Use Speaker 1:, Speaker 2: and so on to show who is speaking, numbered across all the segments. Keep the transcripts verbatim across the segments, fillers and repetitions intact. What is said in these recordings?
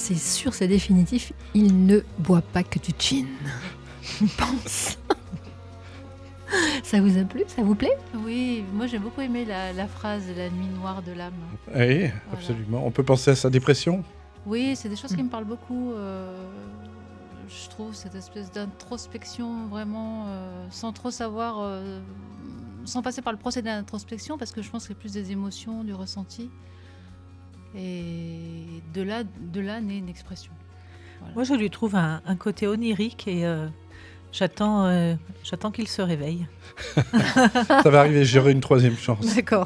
Speaker 1: c'est sûr, c'est définitif, il ne boit pas que du gin. Je pense. Ça vous a plu? Ça vous plaît?
Speaker 2: Oui, moi j'ai beaucoup aimé la, la phrase « la nuit noire de l'âme ».
Speaker 3: Oui,
Speaker 2: Voilà.
Speaker 3: absolument. On peut penser à sa dépression?
Speaker 2: Oui, c'est des choses qui me parlent beaucoup. Euh, je trouve cette espèce d'introspection vraiment, euh, sans trop savoir, euh, sans passer par le procédé d'introspection, parce que je pense que c'est plus des émotions, du ressenti. Et de là, de là naît une expression. Voilà.
Speaker 4: Moi, je lui trouve un, un côté onirique et euh, j'attends, euh, j'attends qu'il se réveille.
Speaker 3: Ça va arriver, j'aurai une troisième chance.
Speaker 1: D'accord.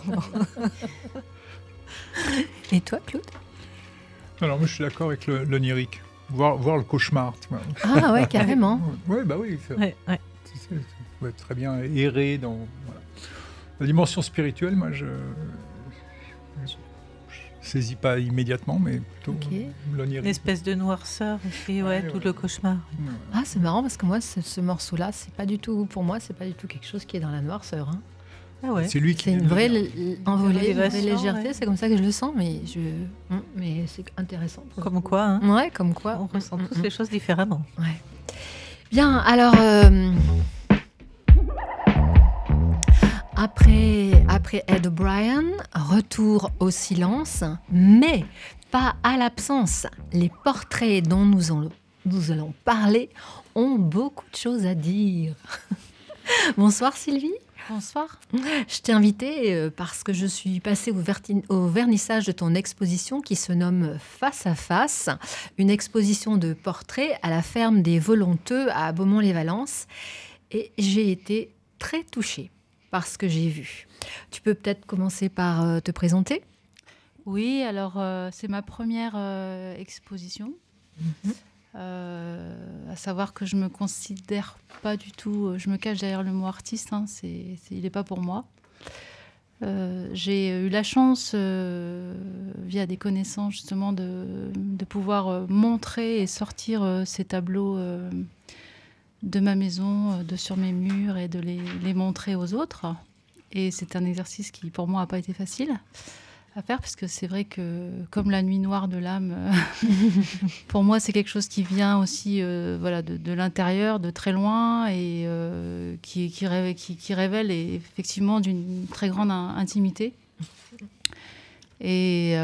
Speaker 1: Et toi, Claude?
Speaker 5: Alors moi je suis d'accord avec le, l'onirique, voir, voir le cauchemar. Tu vois.
Speaker 1: Ah ouais, carrément.
Speaker 5: Oui, bah oui, c'est,
Speaker 4: Ouais, ouais.
Speaker 5: c'est, c'est, ça peut être très bien errer dans voilà. La dimension spirituelle. Moi, je, je, je saisis pas immédiatement, mais plutôt
Speaker 1: Ok.
Speaker 5: euh, l'onirique.
Speaker 4: Une espèce de noirceur et ouais,
Speaker 5: Ouais,
Speaker 4: tout
Speaker 5: ouais.
Speaker 4: le cauchemar.
Speaker 5: Ouais.
Speaker 1: Ah, c'est marrant parce que moi, ce, ce morceau-là, c'est pas du tout, pour moi, c'est pas du tout quelque chose qui est dans la noirceur. Hein.
Speaker 4: Ah ouais.
Speaker 5: C'est lui qui
Speaker 1: C'est une
Speaker 5: vient de
Speaker 1: vraie
Speaker 5: le dire.
Speaker 1: l- envolée, une vraie
Speaker 4: révélation,
Speaker 1: légèreté.
Speaker 4: ouais.
Speaker 1: C'est comme ça que je le sens, mais je, Hum, mais c'est intéressant. pour le
Speaker 4: Comme
Speaker 1: coup.
Speaker 4: quoi, hein.
Speaker 1: Ouais, comme quoi.
Speaker 4: On ressent
Speaker 1: Hum,
Speaker 4: tous
Speaker 1: hum,
Speaker 4: les choses différemment.
Speaker 1: Ouais. Bien, alors euh, après, après Ed O'Brien, retour au silence, mais pas à l'absence. Les portraits dont nous, allons- nous allons parler ont beaucoup de choses à dire. Bonsoir Sylvie.
Speaker 2: Bonsoir.
Speaker 1: Je t'ai invitée euh, parce que je suis passée au, verti- au vernissage de ton exposition qui se nomme Face à Face, une exposition de portraits à la ferme des Volonteux à Beaumont-les-Valences. Et j'ai été très touchée par ce que j'ai vu. Tu peux peut-être commencer par euh, te présenter?
Speaker 2: Oui, alors euh, c'est ma première euh, exposition. Euh, à savoir que je me considère pas du tout, euh, je me cache derrière le mot artiste, hein, c'est, c'est, il n'est pas pour moi. Euh, j'ai eu la chance, euh, via des connaissances justement, de, de pouvoir euh, montrer et sortir euh, ces tableaux euh, de ma maison, euh, de sur mes murs, et de les, les montrer aux autres. Et c'est un exercice qui pour moi n'a pas été facile à faire, parce que c'est vrai que comme la nuit noire de l'âme, euh, pour moi c'est quelque chose qui vient aussi euh, voilà, de, de l'intérieur, de très loin, et euh, qui, qui, révèle, qui, qui révèle et, effectivement d'une très grande in- intimité. Et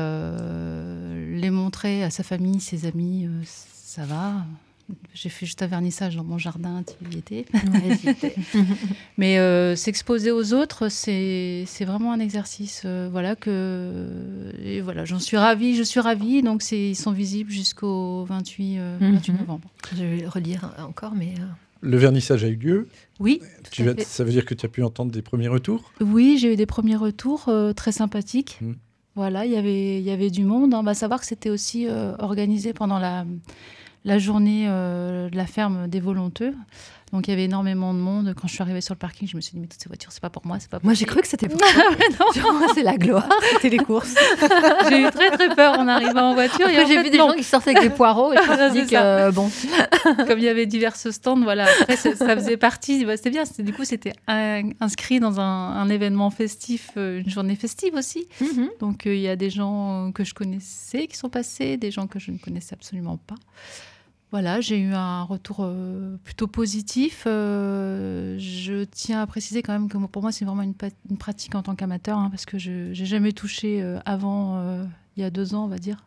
Speaker 2: euh, les montrer à sa famille, ses amis, euh, ça va. J'ai fait juste un vernissage dans mon jardin, tu y étais.
Speaker 1: Ouais, j'y étais.
Speaker 2: Mais euh, s'exposer aux autres, c'est, c'est vraiment un exercice. Euh, voilà, que, et voilà, j'en suis ravie, je suis ravie. Donc c'est, ils sont visibles jusqu'au vingt-huit, euh,
Speaker 1: Mhm.
Speaker 2: vingt-huit novembre.
Speaker 1: Je vais le relire encore, mais... euh,
Speaker 3: Le vernissage a eu lieu.
Speaker 2: Oui, tout
Speaker 3: Tu
Speaker 2: à
Speaker 3: vas-
Speaker 2: fait.
Speaker 3: ça veut dire que tu as pu entendre des premiers retours?
Speaker 2: Oui, j'ai eu des premiers retours euh, très sympathiques.
Speaker 3: Mhm.
Speaker 2: Voilà, il y avait, il y avait du monde. On va savoir que c'était aussi euh, organisé pendant la, la journée euh, de la ferme des Volonteux. Donc il y avait énormément de monde. Quand je suis arrivée sur le parking, je me suis dit, mais toutes ces voitures, c'est pas pour moi, c'est pas pour
Speaker 1: Moi, j'ai
Speaker 2: qui
Speaker 1: cru que c'était pour toi. Genre, c'est la gloire.
Speaker 4: C'était les courses.
Speaker 2: J'ai eu très très peur en arrivant en voiture. Et
Speaker 1: Après,
Speaker 2: en
Speaker 1: j'ai
Speaker 2: fait,
Speaker 1: vu des
Speaker 2: non.
Speaker 1: gens qui sortaient avec des poireaux et je me
Speaker 2: Ah,
Speaker 1: suis
Speaker 2: c'est
Speaker 1: dit que,
Speaker 2: ça.
Speaker 1: euh, bon...
Speaker 2: Comme il y avait divers stands, voilà. Après, ça, ça faisait partie. Bah, c'était bien. C'était, du coup, c'était un- inscrit dans un, un événement festif, euh, une journée festive aussi.
Speaker 1: Mhm.
Speaker 2: Donc, euh, il y a des gens euh, que je connaissais qui sont passés, des gens que je ne connaissais absolument pas. Voilà, j'ai eu un retour euh, plutôt positif. Euh, je tiens à préciser quand même que pour moi, c'est vraiment une, pa- une pratique en tant qu'amateur, hein, parce que je n'ai jamais touché euh, avant, euh, il y a deux ans, on va dire.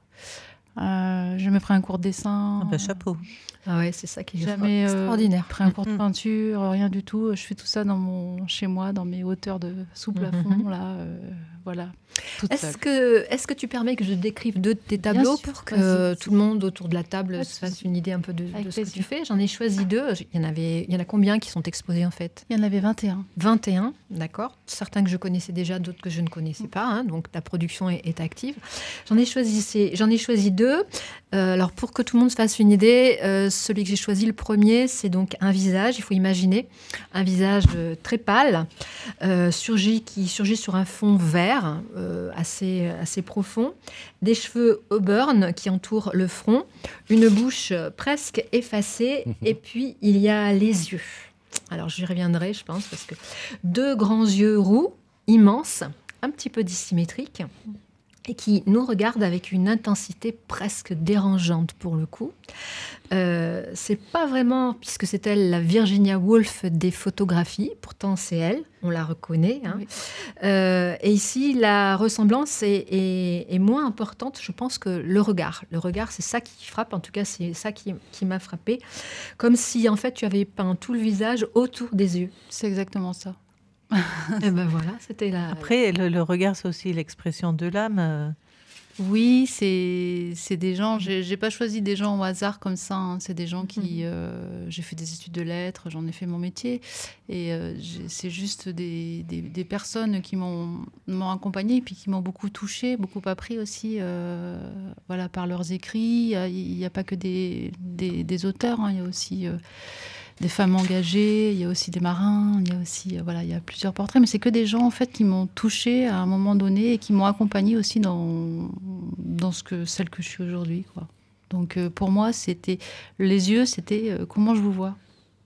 Speaker 2: Euh, j'ai jamais pris un cours de dessin.
Speaker 4: Ah bah, chapeau.
Speaker 1: Ah ouais, c'est ça qui est
Speaker 2: Jamais euh,
Speaker 1: extraordinaire.
Speaker 2: pris un cours de
Speaker 4: Mhm.
Speaker 2: peinture, rien du tout. Je fais tout ça dans mon, chez moi, dans mes hauteurs de sous plafond,
Speaker 1: Mhm.
Speaker 2: là, euh, voilà, toute
Speaker 1: Est-ce
Speaker 2: seule.
Speaker 1: que, est-ce que tu permets que je décrive deux de tes
Speaker 2: Bien
Speaker 1: tableaux
Speaker 2: sûr,
Speaker 1: pour que
Speaker 2: vas-y.
Speaker 1: tout le monde autour de la table
Speaker 2: Pas de
Speaker 1: se fasse
Speaker 2: souci.
Speaker 1: une idée un peu de,
Speaker 2: Avec
Speaker 1: de ce que
Speaker 2: plaisir.
Speaker 1: tu fais? J'en ai choisi deux. Il y en avait, il y en a combien qui sont exposés en fait?
Speaker 2: Il y en avait vingt et un.
Speaker 1: vingt et un, d'accord. Certains que je connaissais déjà, d'autres que je ne connaissais pas. hein, donc la production est, est active. J'en ai choisi, ces- j'en ai choisi deux. Euh, alors pour que tout le monde se fasse une idée, euh, celui que j'ai choisi, le premier, c'est donc un visage. Il faut imaginer un visage euh, très pâle, euh, surgit, qui surgit sur un fond vert euh, assez, assez profond, des cheveux auburn qui entourent le front, une bouche euh, presque effacée, et puis il y a les yeux. Alors j'y reviendrai, je pense, parce que deux grands yeux roux, immenses, un petit peu dissymétriques, et qui nous regarde avec une intensité presque dérangeante pour le coup. Euh, c'est pas vraiment, puisque c'est elle la Virginia Woolf des photographies, pourtant c'est elle, on la reconnaît. Hein. Oui. Euh, et ici, la ressemblance est, est, est moins importante, je pense, que le regard. Le regard, c'est ça qui frappe, en tout cas, c'est ça qui, qui m'a frappée. Comme si, en fait, tu avais peint tout le visage autour des yeux.
Speaker 2: C'est exactement ça.
Speaker 1: Et ben voilà, c'était la...
Speaker 4: Après, le, le regard, c'est aussi l'expression de l'âme. Euh...
Speaker 2: Oui, c'est, c'est des gens... J'ai, j'ai pas choisi des gens au hasard comme ça. Hein. C'est des gens qui... Euh, j'ai fait des études de lettres, j'en ai fait mon métier. Et euh, c'est juste des, des, des personnes qui m'ont, m'ont accompagnée et puis qui m'ont beaucoup touchée, beaucoup appris aussi euh, voilà, par leurs écrits. Il n'y a, a pas que des, des, des auteurs, hein. Il y a aussi... Euh, des femmes engagées, il y a aussi des marins, il y a aussi, euh, voilà, il y a plusieurs portraits, mais c'est que des gens, en fait, qui m'ont touchée à un moment donné et qui m'ont accompagnée aussi dans, dans ce que, celle que je suis aujourd'hui, quoi. Donc, euh, pour moi, c'était, les yeux, c'était euh, comment je vous vois.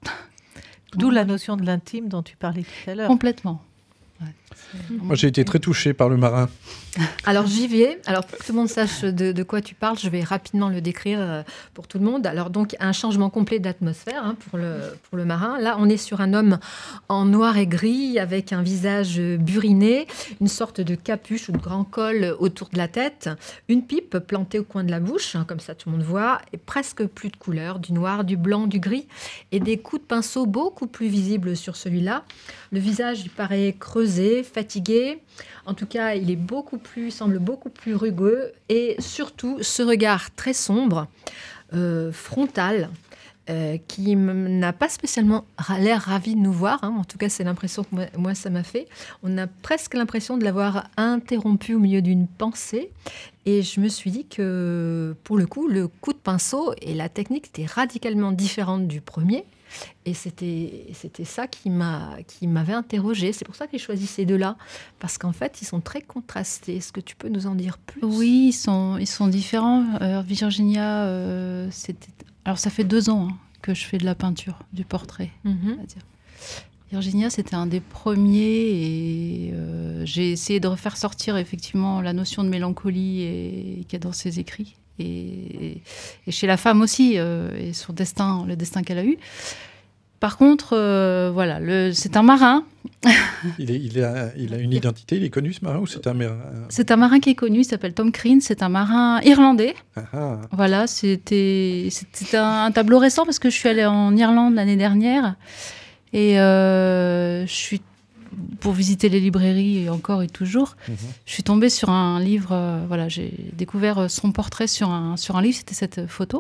Speaker 4: D'où la notion de l'intime dont tu parlais tout à l'heure.
Speaker 2: Complètement.
Speaker 3: Ouais, Moi, j'ai été très touchée par le marin.
Speaker 1: Alors, j'y vais. Alors, pour que tout le monde sache de, de quoi tu parles, je vais rapidement le décrire pour tout le monde. Alors, donc, un changement complet d'atmosphère hein, pour, le, pour le marin. Là, on est sur un homme en noir et gris, avec un visage buriné, une sorte de capuche ou de grand col autour de la tête, une pipe plantée au coin de la bouche, hein, comme ça tout le monde voit, et presque plus de couleurs, du noir, du blanc, du gris, et des coups de pinceau beaucoup plus visibles sur celui-là. Le visage, il paraît creusé, fatigué. En tout cas, il est beaucoup plus, semble beaucoup plus rugueux. Et surtout, ce regard très sombre, euh, frontal, euh, qui m- n'a pas spécialement ra- l'air ravi de nous voir. Hein. En tout cas, c'est l'impression que moi, moi, ça m'a fait. On a presque l'impression de l'avoir interrompu au milieu d'une pensée. Et je me suis dit que, pour le coup, le coup de pinceau et la technique étaient radicalement différentes du premier. Et c'était, c'était ça qui, m'a, qui m'avait interrogée. C'est pour ça que j'ai choisi ces deux-là. Parce qu'en fait, ils sont très contrastés. Est-ce que tu peux nous en dire plus ?
Speaker 2: Oui, ils sont, ils sont différents. Euh, Virginia, euh, c'était... Alors, ça fait deux ans hein, que je fais de la peinture, du portrait,
Speaker 1: Mm-hmm.
Speaker 2: on va dire. Virginia, c'était un des premiers et euh, j'ai essayé de refaire sortir effectivement la notion de mélancolie et, qu'il y a dans ses écrits. Et, et chez la femme aussi, euh, et son destin, le destin qu'elle a eu. Par contre, euh, voilà, le, c'est un marin.
Speaker 3: il, est, il, a, il a une identité, il est connu ce marin ou c'est un marin ?
Speaker 2: C'est un marin qui est connu, il s'appelle Tom Crean, c'est un marin irlandais.
Speaker 3: Ah, ah.
Speaker 2: Voilà, c'était, c'était un, un tableau récent parce que je suis allée en Irlande l'année dernière et euh, je suis pour visiter les librairies et encore et toujours, mmh. je suis tombée sur un livre, euh, voilà, j'ai découvert son portrait sur un, sur un livre, c'était cette photo.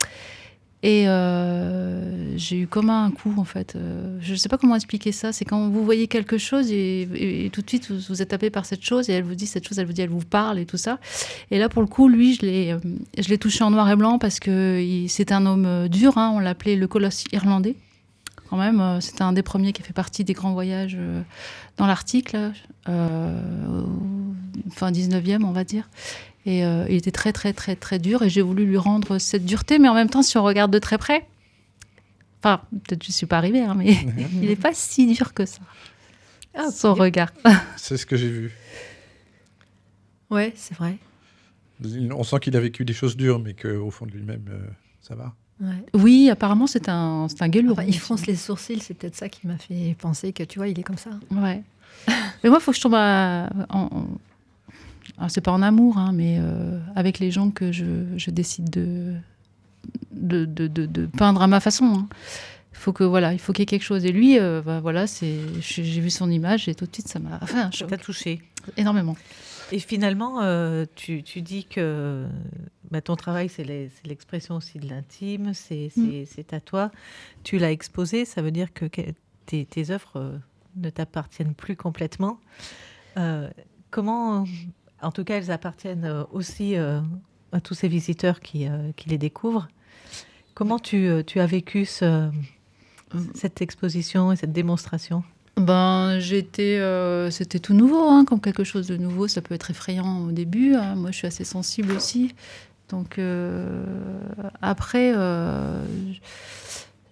Speaker 2: Et euh, j'ai eu comme un coup, en fait. Euh, je ne sais pas comment expliquer ça. C'est quand vous voyez quelque chose et, et, et tout de suite, vous, vous êtes tapé par cette chose et elle vous dit cette chose, elle vous dit, elle vous parle et tout ça. Et là, pour le coup, lui, je l'ai, euh, je l'ai touché en noir et blanc parce que il, c'était un homme dur. Hein, on l'appelait le colosse irlandais. Quand même, euh, c'était un des premiers qui a fait partie des grands voyages euh, dans l'Arctique, là, euh, fin dix-neuvième, on va dire. Et euh, il était très, très, très, très dur. Et j'ai voulu lui rendre cette dureté. Mais en même temps, si on regarde de très près, enfin, peut-être que je ne suis pas arrivée, hein, mais il n'est pas si dur que ça, ah, son okay. regard.
Speaker 3: C'est ce que j'ai vu.
Speaker 1: Ouais, c'est vrai.
Speaker 3: On sent qu'il a vécu des choses dures, mais qu'au fond de lui-même, euh, ça va.
Speaker 2: Ouais. Oui, apparemment, c'est un, c'est un gueuleron.
Speaker 1: Enfin, il fronce les sourcils, c'est peut-être ça qui m'a fait penser que, tu vois, il est comme ça.
Speaker 2: Ouais. Mais moi, il faut que je tombe à, en... en... Alors, c'est pas en amour, hein, mais euh, avec les gens que je, je décide de, de, de, de, de peindre à ma façon. Hein. Il faut que voilà, il faut qu'il y ait quelque chose. Et lui, euh, bah, voilà, c'est, j'ai vu son image et tout de suite, ça m'a, enfin,
Speaker 4: ça t'a touché
Speaker 2: énormément.
Speaker 4: Et finalement, euh, tu, tu dis que bah, ton travail, c'est, les, c'est l'expression aussi de l'intime, c'est, c'est, mm. c'est à toi. Tu l'as exposé, ça veut dire que tes, tes œuvres euh, ne t'appartiennent plus complètement. Euh, comment En tout cas, elles appartiennent aussi euh, à tous ces visiteurs qui, euh, qui les découvrent. Comment tu, tu as vécu ce, cette exposition et cette démonstration ?
Speaker 2: Ben, j'étais, euh, c'était tout nouveau, hein, comme quelque chose de nouveau. Ça peut être effrayant au début. Hein. Moi, je suis assez sensible aussi. Donc, euh, après, euh,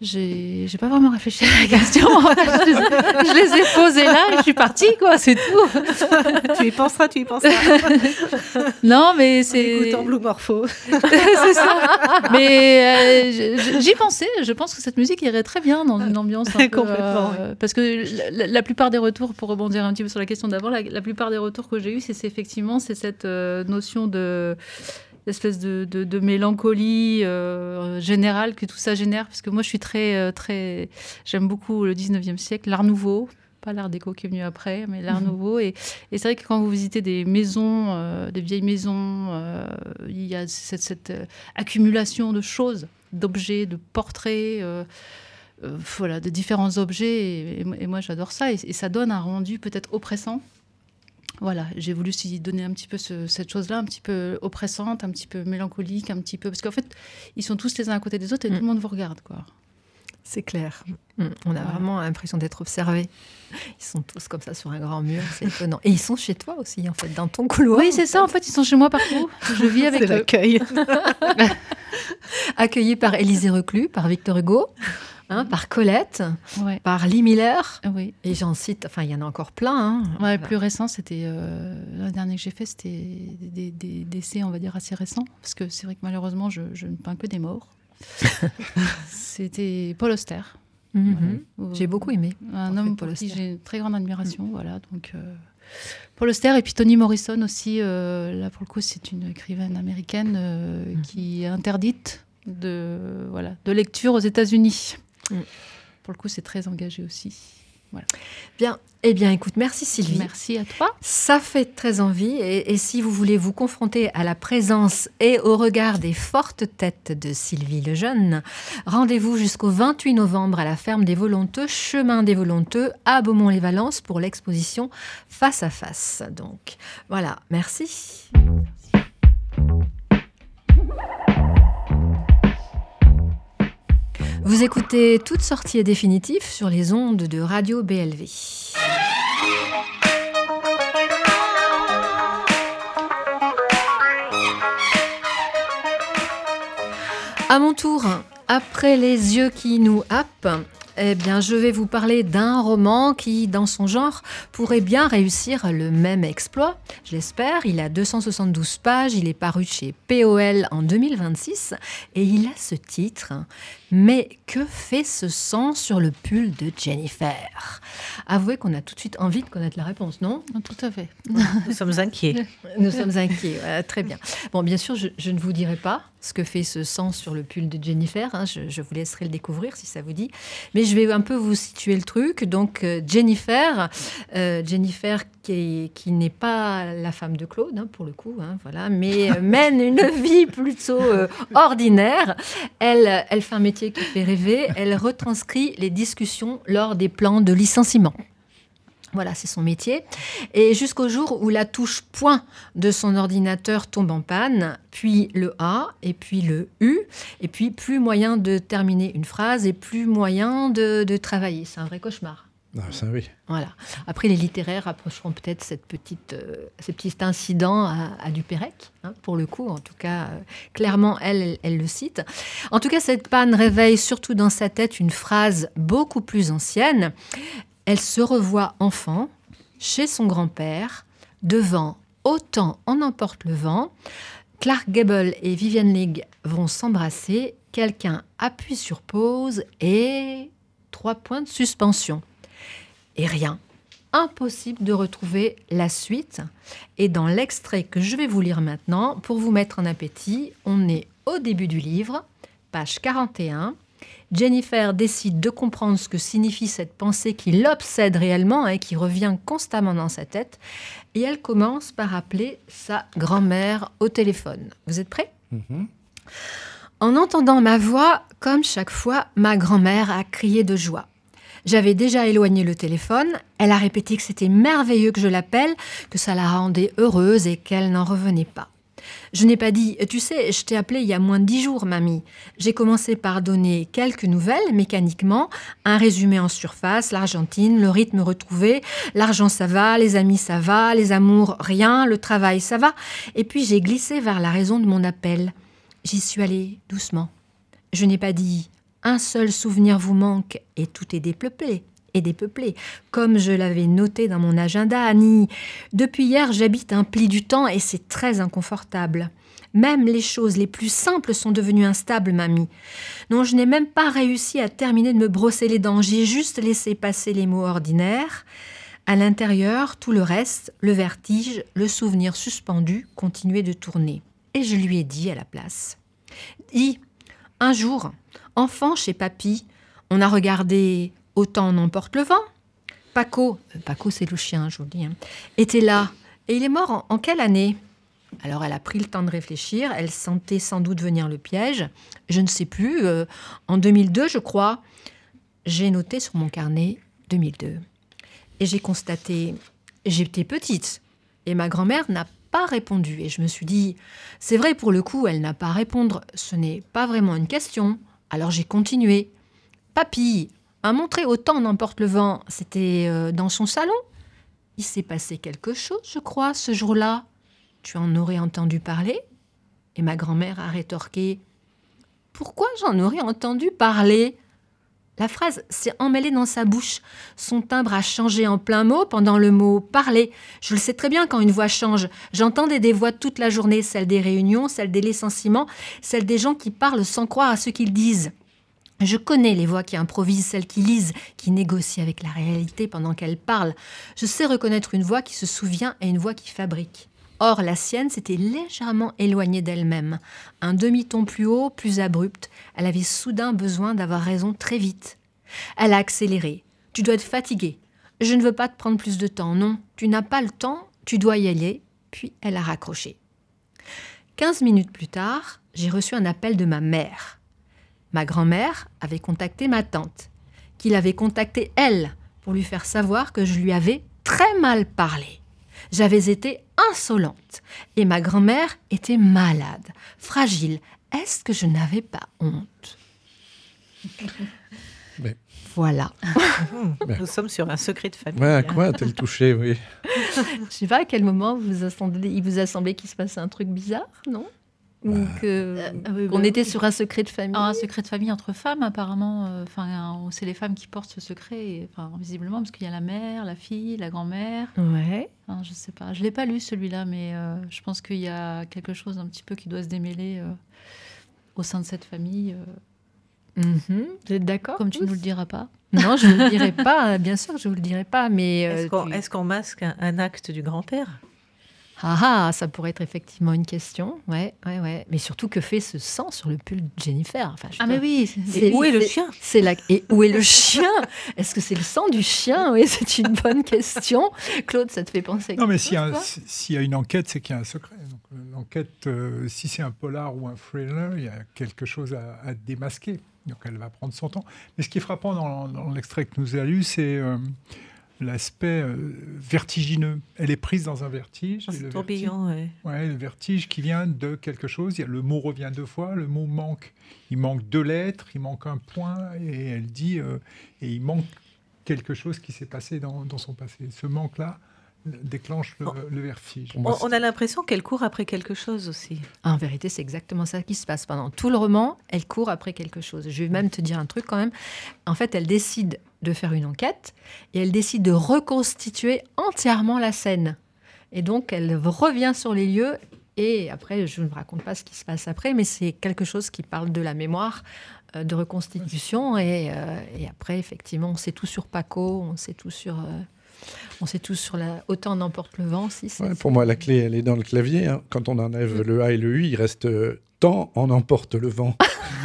Speaker 2: J'ai, j'ai pas vraiment réfléchi à la question. je, les, je les ai posées là et je suis partie, quoi, c'est tout.
Speaker 4: Tu y penseras, tu y penseras.
Speaker 2: Non, mais c'est...
Speaker 4: En écoutant Blue Morpho.
Speaker 2: C'est ça. Mais euh, j'y pensais. Je pense que cette musique irait très bien dans une ambiance un peu...
Speaker 4: Complètement,
Speaker 2: euh, oui. Parce que la, la plupart des retours, pour rebondir un petit peu sur la question d'avant, la, la plupart des retours que j'ai eus, c'est, c'est effectivement c'est cette euh, notion de... espèce de, de, de mélancolie euh, générale que tout ça génère, parce que moi je suis très, euh, très j'aime beaucoup le dix-neuvième siècle, l'art nouveau, pas l'art déco qui est venu après, mais l'art mmh. nouveau, et, et c'est vrai que quand vous visitez des maisons, euh, des vieilles maisons, euh, il y a cette, cette euh, accumulation de choses, d'objets, de portraits, euh, euh, voilà, de différents objets, et, et, et moi j'adore ça, et, et ça donne un rendu peut-être oppressant. Voilà, j'ai voulu aussi donner un petit peu ce, cette chose-là, un petit peu oppressante, un petit peu mélancolique, un petit peu... Parce qu'en fait, ils sont tous les uns à côté des autres et mmh. tout le monde vous regarde, quoi.
Speaker 1: C'est clair. Mmh. On a ouais. vraiment l'impression d'être observés. Ils sont tous comme ça sur un grand mur, c'est étonnant. Et ils sont chez toi aussi, en fait, dans ton couloir.
Speaker 2: Oui, c'est ça, en fait, ils sont chez moi partout. Je vis avec
Speaker 4: c'est
Speaker 2: eux.
Speaker 4: L'accueil.
Speaker 1: Accueillis par Élisée Reclus, par Victor Hugo. Hein, par Colette, ouais. par Lee Miller,
Speaker 2: oui.
Speaker 1: et j'en cite, enfin il y en a encore plein. Hein.
Speaker 2: Ouais, voilà. Le plus récent, c'était, euh, le dernier que j'ai fait, c'était des, des décès, on va dire, assez récents, parce que c'est vrai que malheureusement, je, je ne peins que des morts. C'était Paul Auster.
Speaker 1: Mm-hmm. Voilà. J'ai beaucoup aimé.
Speaker 2: Un homme pour qui j'ai une très grande admiration, mm. voilà, donc... Euh, Paul Auster et puis Toni Morrison aussi, euh, là pour le coup, c'est une écrivaine américaine euh, mm. qui est interdite de, voilà, de lecture aux États-Unis. Mmh. Pour le coup, c'est très engagé aussi. Voilà.
Speaker 1: Bien. Eh bien, écoute, merci Sylvie.
Speaker 2: Merci à toi.
Speaker 1: Ça fait très envie. Et, et si vous voulez vous confronter à la présence et au regard des fortes têtes de Sylvie Lejeune, rendez-vous jusqu'au vingt-huit novembre à la ferme des Volonteux, chemin des Volonteux, à Beaumont-les-Valences pour l'exposition Face à Face. Donc, voilà. Merci. Vous écoutez Toute sortie est définitive sur les ondes de Radio B L V. À mon tour, après les yeux qui nous happent, eh bien, je vais vous parler d'un roman qui, dans son genre, pourrait bien réussir le même exploit. Je l'espère. Il a deux cent soixante-douze pages. Il est paru chez P O L en deux mille vingt-six. Et il a ce titre. Mais que fait ce sang sur le pull de Jennifer ? Avouez qu'on a tout de suite envie de connaître la réponse, non ?
Speaker 2: Tout à fait.
Speaker 4: Nous sommes inquiets.
Speaker 1: Nous sommes inquiets. Ouais, très bien. Bon, bien sûr, je, je ne vous dirai pas ce que fait ce sang sur le pull de Jennifer. Hein, je, je vous laisserai le découvrir si ça vous dit. Mais je vais un peu vous situer le truc. Donc, euh, Jennifer, euh, Jennifer qui, est, qui n'est pas la femme de Claude, hein, pour le coup, hein, voilà, mais euh, mène une vie plutôt euh, ordinaire. Elle, elle fait un métier qui fait rêver. Elle retranscrit les discussions lors des plans de licenciement. Voilà, c'est son métier. Et jusqu'au jour où la touche point de son ordinateur tombe en panne, puis le A, et puis le U, et puis plus moyen de terminer une phrase et plus moyen de, de travailler. C'est un vrai cauchemar.
Speaker 3: Ah, ça oui.
Speaker 1: Voilà. Après, les littéraires approcheront peut-être cette petite, euh, ces petits incidents à, à Dupérec, hein, pour le coup. En tout cas, euh, clairement, elle, elle, elle le cite. En tout cas, cette panne réveille surtout dans sa tête une phrase beaucoup plus ancienne. Elle se revoit enfant, chez son grand-père, devant « Autant en emporte le vent ». Clark Gable et Vivian Leigh vont s'embrasser. Quelqu'un appuie sur pause et trois points de suspension. Et rien. Impossible de retrouver la suite. Et dans l'extrait que je vais vous lire maintenant, pour vous mettre en appétit, on est au début du livre, page quarante et un. Jennifer décide de comprendre ce que signifie cette pensée qui l'obsède réellement et qui revient constamment dans sa tête. Et elle commence par appeler sa grand-mère au téléphone. Vous êtes prêts ? Mm-hmm. En entendant ma voix, comme chaque fois, ma grand-mère a crié de joie. J'avais déjà éloigné le téléphone. Elle a répété que c'était merveilleux que je l'appelle, que ça la rendait heureuse et qu'elle n'en revenait pas. Je n'ai pas dit « Tu sais, je t'ai appelé il y a moins de dix jours, mamie ». J'ai commencé par donner quelques nouvelles, mécaniquement, un résumé en surface, l'Argentine, le rythme retrouvé, l'argent ça va, les amis ça va, les amours rien, le travail ça va. Et puis j'ai glissé vers la raison de mon appel. J'y suis allée doucement. Je n'ai pas dit Un seul souvenir vous manque et tout est dépeuplé. Et dépeuplé. Comme je l'avais noté dans mon agenda, Annie, depuis hier, j'habite un pli du temps et c'est très inconfortable. Même les choses les plus simples sont devenues instables, mamie. Non, je n'ai même pas réussi à terminer de me brosser les dents. J'ai juste laissé passer les mots ordinaires. À l'intérieur, tout le reste, le vertige, le souvenir suspendu, continuait de tourner. Et je lui ai dit à la place. Dis, un jour, enfant chez papy, on a regardé Autant n'emporte le vent. Paco, euh, Paco c'est le chien, je vous le dis, hein, était là. Et il est mort en, en quelle année ? Alors elle a pris le temps de réfléchir, elle sentait sans doute venir le piège. Je ne sais plus, euh, en deux mille deux je crois. J'ai noté sur mon carnet deux mille deux. Et j'ai constaté, j'étais petite et ma grand-mère n'a pas répondu. Et je me suis dit, c'est vrai pour le coup, elle n'a pas à répondre, ce n'est pas vraiment une question. Alors j'ai continué. Papy a montré Autant n'emporte le vent, c'était euh, dans son salon. Il s'est passé quelque chose, je crois, ce jour-là. Tu en aurais entendu parler ? Et ma grand-mère a rétorqué, pourquoi j'en aurais entendu parler ? La phrase s'est emmêlée dans sa bouche. Son timbre a changé en plein mot pendant le mot « parler ». Je le sais très bien quand une voix change. J'entendais des voix toute la journée, celle des réunions, celle des licenciements, celle des gens qui parlent sans croire à ce qu'ils disent. Je connais les voix qui improvisent, celles qui lisent, qui négocient avec la réalité pendant qu'elles parlent. Je sais reconnaître une voix qui se souvient et une voix qui fabrique. Or, la sienne s'était légèrement éloignée d'elle-même. Un demi-ton plus haut, plus abrupt. Elle avait soudain besoin d'avoir raison très vite. Elle a accéléré. « Tu dois être fatiguée. Je ne veux pas te prendre plus de temps. Non, tu n'as pas le temps, tu dois y aller. » Puis elle a raccroché. Quinze minutes plus tard, j'ai reçu un appel de ma mère. Ma grand-mère avait contacté ma tante, qui l'avait contactée, elle, pour lui faire savoir que je lui avais très mal parlé. J'avais été insolente et ma grand-mère était malade, fragile. Est-ce que je n'avais pas honte ?
Speaker 3: Mais...
Speaker 1: Voilà.
Speaker 4: Nous sommes sur un secret de famille.
Speaker 3: Ouais, à quoi a-t-elle touché, oui.
Speaker 1: Je ne sais pas à quel moment vous a semblé, il vous a semblé qu'il se passait un truc bizarre, non ? Ou que,
Speaker 2: Euh, oui,
Speaker 1: qu'on
Speaker 2: bah,
Speaker 1: était sur un secret de famille.
Speaker 2: Un secret de famille entre femmes, apparemment. Enfin, euh, c'est les femmes qui portent ce secret, et, enfin, visiblement, parce qu'il y a la mère, la fille, la grand-mère.
Speaker 1: Ouais.
Speaker 2: Enfin, je sais pas. Je l'ai pas lu celui-là, mais euh, je pense qu'il y a quelque chose un petit peu qui doit se démêler euh, au sein de cette famille. Euh,
Speaker 1: Mm-hmm. Vous êtes d'accord ?
Speaker 2: comme tu ne nous le diras pas.
Speaker 1: Non, je ne vous le dirai pas. Bien sûr, je ne vous le dirai pas. Mais euh,
Speaker 4: Est-ce qu'on,
Speaker 1: tu-
Speaker 4: est-ce qu'on masque un, un acte du grand-père ?
Speaker 1: Ah, ah, ça pourrait être effectivement une question. Ouais, ouais, ouais. Mais surtout, que fait ce sang sur le pull de Jennifer ? Enfin, je
Speaker 2: Ah,
Speaker 1: veux
Speaker 2: mais
Speaker 1: dire,
Speaker 2: oui. c'est-
Speaker 1: c'est-
Speaker 4: Et où est le
Speaker 1: c'est-
Speaker 4: chien ?
Speaker 1: C'est la... Et où est le chien ? Est-ce que c'est le sang du chien ? Oui, c'est une bonne question. Claude, ça te fait penser à
Speaker 5: Non, mais
Speaker 1: quelque
Speaker 5: s'il y, a
Speaker 1: chose,
Speaker 5: un-
Speaker 1: toi
Speaker 5: si- s'il y a une enquête, c'est qu'il y a un secret. Donc, euh, l'enquête, euh, si c'est un polar ou un thriller, il y a quelque chose à, à démasquer. Donc elle va prendre son temps. Mais ce qui est frappant dans, dans l'extrait que nous a lu, c'est euh, l'aspect euh, vertigineux. Elle est prise dans un vertige. et
Speaker 4: C'est
Speaker 5: le
Speaker 4: tourbillon, ouais.
Speaker 5: vertige- ouais, le vertige qui vient de quelque chose. Il y a, le mot revient deux fois, le mot manque. Il manque deux lettres, il manque un point, et elle dit, euh, et il manque quelque chose qui s'est passé dans, dans son passé. Ce manque-là déclenche le,
Speaker 4: Bon.
Speaker 5: le vertige.
Speaker 3: Pour moi,
Speaker 4: On, on a l'impression qu'elle court après quelque chose aussi.
Speaker 1: En vérité, c'est exactement ça qui se passe. Pendant tout le roman, elle court après quelque chose. Je vais même te dire un truc quand même. En fait, elle décide de faire une enquête et elle décide de reconstituer entièrement la scène. Et donc, elle revient sur les lieux. Et après, je ne vous raconte pas ce qui se passe après, mais c'est quelque chose qui parle de la mémoire, euh, de reconstitution. Et, euh, et après, effectivement, on sait tout sur Paco, on sait tout sur... euh, on sait tout sur la... Autant n'emporte le vent, si c'est...
Speaker 3: Ouais, pour moi, la clé, elle est dans le clavier. Hein. Quand on enlève le A et le U, il reste euh, tant en emporte le vent.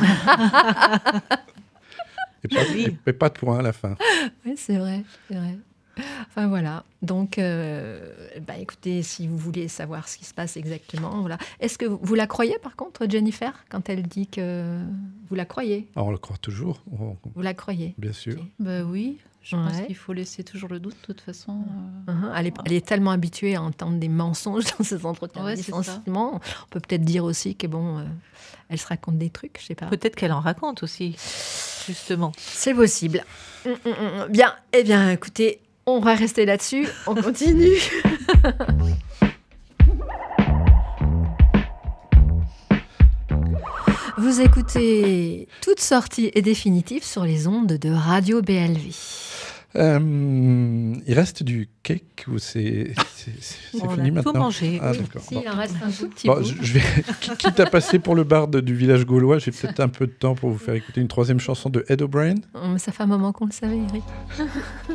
Speaker 3: et, pas, et- et pas de point à la fin.
Speaker 1: Oui, c'est vrai, c'est vrai. Enfin voilà. Donc, euh, bah, écoutez, si vous voulez savoir ce qui se passe exactement, voilà. Est-ce que vous, vous la croyez par contre, Jennifer, quand elle dit que vous la croyez
Speaker 3: Alors, on le croit toujours, on-
Speaker 1: Vous la croyez
Speaker 3: bien sûr.
Speaker 1: Ok.
Speaker 2: Bah oui. Je pense
Speaker 1: Ouais.
Speaker 2: qu'il faut laisser toujours le doute, de toute façon. euh.
Speaker 1: Mhm. Elle, est, elle est tellement habituée à entendre des mensonges dans ses entretiens
Speaker 2: Ouais,
Speaker 1: de
Speaker 2: c'est ça.
Speaker 1: licenciement. On peut peut-être dire aussi que bon, euh, elle se raconte des trucs, je sais pas.
Speaker 4: Peut-être qu'elle en raconte aussi, justement.
Speaker 1: C'est possible. Hum, hum, hum. Bien, eh bien, écoutez, on va rester là-dessus. On continue. Vous écoutez Toute sortie est définitive sur les ondes de Radio B L V.
Speaker 3: Euh, il reste du cake ou c'est, c'est, c'est, c'est
Speaker 4: On
Speaker 3: fini
Speaker 4: a
Speaker 3: maintenant
Speaker 4: tout mangé.
Speaker 3: Ah,
Speaker 1: Oui,
Speaker 3: d'accord.
Speaker 1: si,
Speaker 3: Bon.
Speaker 1: il en reste un tout petit
Speaker 3: Bon,
Speaker 1: bout.
Speaker 3: je, je vais, quitte à passer pour le barde du village gaulois, j'ai peut-être un peu de temps pour vous faire écouter une troisième chanson de Ed O'Brien.
Speaker 1: Oh, mais ça fait un moment qu'on le savait, Eric.